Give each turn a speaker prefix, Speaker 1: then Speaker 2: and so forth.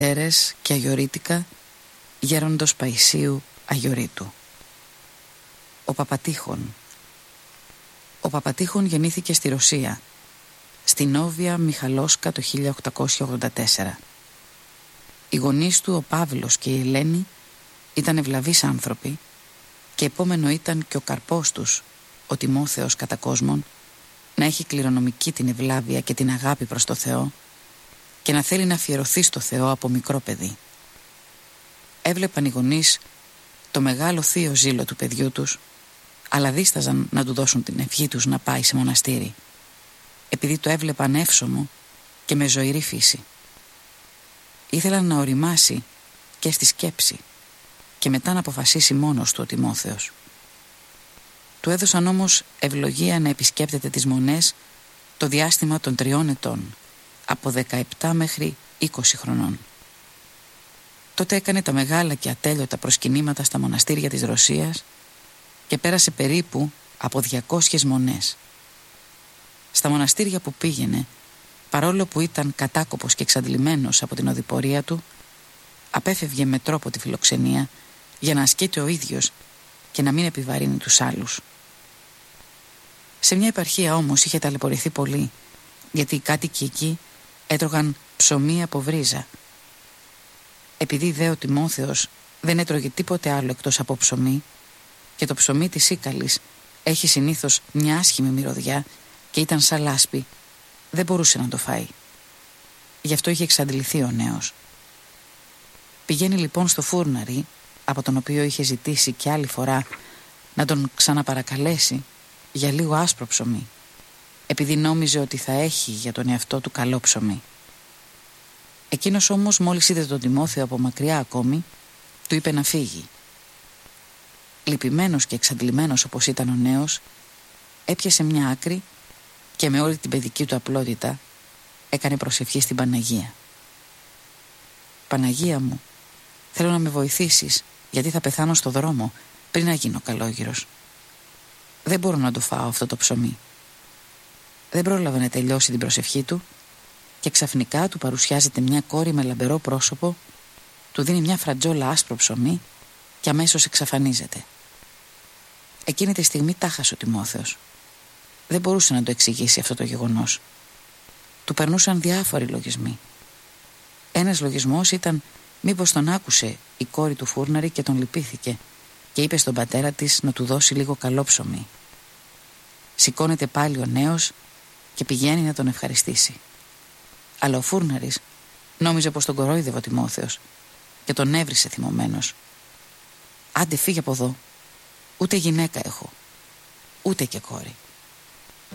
Speaker 1: Έρες και αγιορείτικα γέροντος Παϊσίου Αγιορείτου. Ο Παπατήχων. Ο Παπατήχων γεννήθηκε στη Ρωσία, στη Νόβια Μιχαλόσκα το 1884. Οι γονείς του, ο Παύλος και η Ελένη, ήταν ευλαβείς άνθρωποι και επόμενο ήταν και ο καρπός τους, ο Τιμόθεος κατά κόσμον, να έχει κληρονομική την ευλάβεια και την αγάπη προς το Θεό και να θέλει να αφιερωθεί στο Θεό από μικρό παιδί. Έβλεπαν οι γονείς το μεγάλο θείο ζήλο του παιδιού τους, αλλά δίσταζαν να του δώσουν την ευχή τους να πάει σε μοναστήρι, επειδή το έβλεπαν εύσωμο και με ζωηρή φύση. Ήθελαν να οριμάσει και στη σκέψη και μετά να αποφασίσει μόνος του ο Τιμόθεος. Του έδωσαν όμως ευλογία να επισκέπτεται τις μονές το διάστημα των 3 ετών, από 17 μέχρι 20 χρονών. Τότε έκανε τα μεγάλα και ατέλειωτα προσκυνήματα στα μοναστήρια της Ρωσίας και πέρασε περίπου από 200 μονές. Στα μοναστήρια που πήγαινε, παρόλο που ήταν κατάκοπος και εξαντλημένος από την οδηπορία του, απέφευγε με τρόπο τη φιλοξενία για να ασκείται ο ίδιος και να μην επιβαρύνει τους άλλους. Σε μια επαρχία όμως είχε ταλαιπωρηθεί πολύ, γιατί οι κάτοικοι εκεί έτρωγαν ψωμί από βρίζα. Επειδή δε ο Τιμόθεος δεν έτρωγε τίποτε άλλο εκτός από ψωμί, και το ψωμί της Ίκαλης έχει συνήθως μια άσχημη μυρωδιά και ήταν σαν λάσπη, δεν μπορούσε να το φάει. Γι' αυτό είχε εξαντληθεί ο νέος. Πηγαίνει λοιπόν στο φούρναρι, από τον οποίο είχε ζητήσει και άλλη φορά να τον ξαναπαρακαλέσει για λίγο άσπρο ψωμί, επειδή νόμιζε ότι θα έχει για τον εαυτό του καλό ψωμί. Εκείνος όμως, μόλις είδε τον Τιμόθεο από μακριά ακόμη, του είπε να φύγει. Λυπημένος και εξαντλημένος όπως ήταν ο νέος, έπιασε μια άκρη και με όλη την παιδική του απλότητα έκανε προσευχή στην Παναγία. «Παναγία μου, θέλω να με βοηθήσεις, γιατί θα πεθάνω στο δρόμο πριν να γίνω καλόγυρος. Δεν μπορώ να το φάω αυτό το ψωμί». Δεν πρόλαβε να τελειώσει την προσευχή του και ξαφνικά του παρουσιάζεται μια κόρη με λαμπερό πρόσωπο, του δίνει μια φρατζόλα άσπρο ψωμί και αμέσως εξαφανίζεται. Εκείνη τη στιγμή τάχασε ο Τιμόθεος. Δεν μπορούσε να το εξηγήσει αυτό το γεγονός. Του περνούσαν διάφοροι λογισμοί. Ένας λογισμός ήταν μήπως τον άκουσε η κόρη του φούρναρη και τον λυπήθηκε και είπε στον πατέρα της να του δώσει λίγο καλό ψωμί. Σηκώνεται πάλι ο νέος και πηγαίνει να τον ευχαριστήσει. Αλλά ο φούρναρης νόμιζε πως τον κορόιδευε ο Τιμόθεος και τον έβρισε θυμωμένος. «Άντε φύγε από εδώ, ούτε γυναίκα έχω, ούτε και κόρη».